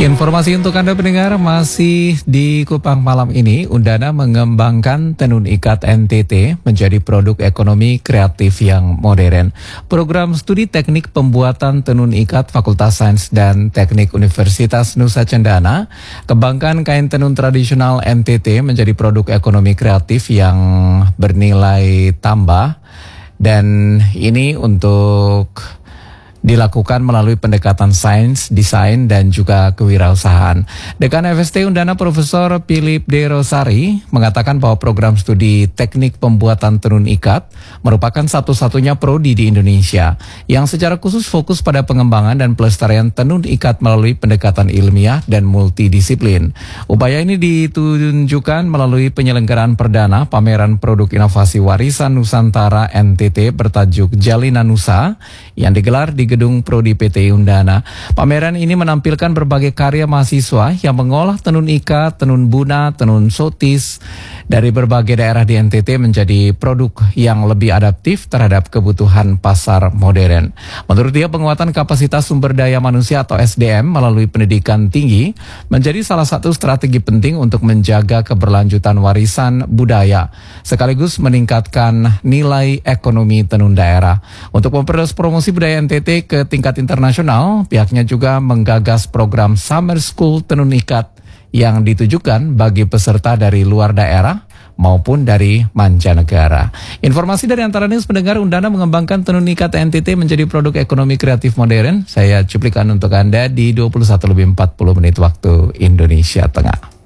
Informasi untuk Anda pendengar masih di Kupang malam ini, Undana mengembangkan tenun ikat NTT menjadi produk ekonomi kreatif yang modern. Program studi teknik pembuatan tenun ikat Fakultas Sains dan Teknik Universitas Nusa Cendana kembangkan kain tenun tradisional NTT menjadi produk ekonomi kreatif yang bernilai tambah, dan ini untuk dilakukan melalui pendekatan sains, desain, dan juga kewirausahaan. Dekan FST Undana Profesor Philip D. Rosari mengatakan bahwa program studi teknik pembuatan tenun ikat merupakan satu-satunya prodi di Indonesia yang secara khusus fokus pada pengembangan dan pelestarian tenun ikat melalui pendekatan ilmiah dan multidisiplin. Upaya ini ditunjukkan melalui penyelenggaraan perdana pameran produk inovasi warisan Nusantara NTT bertajuk Jalina Nusa yang digelar di Gedung Prodi PT Undana. Pameran ini menampilkan berbagai karya mahasiswa yang mengolah tenun ikat, tenun buna, tenun sotis dari berbagai daerah di NTT menjadi produk yang lebih adaptif terhadap kebutuhan pasar modern. Menurut dia, penguatan kapasitas sumber daya manusia atau SDM melalui pendidikan tinggi menjadi salah satu strategi penting untuk menjaga keberlanjutan warisan budaya, sekaligus meningkatkan nilai ekonomi tenun daerah. Untuk memperluas promosi budaya NTT ke tingkat internasional, pihaknya juga menggagas program Summer School Tenun Ikat yang ditujukan bagi peserta dari luar daerah maupun dari mancanegara. Informasi dari Antara News, pendengar, Undana mengembangkan tenun ikat NTT menjadi produk ekonomi kreatif modern. Saya cuplikan untuk Anda di 21:40 waktu Indonesia Tengah.